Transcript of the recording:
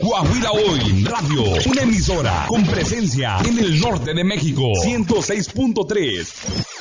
Coahuila Hoy Radio, una emisora con presencia en el norte de México, 106.3.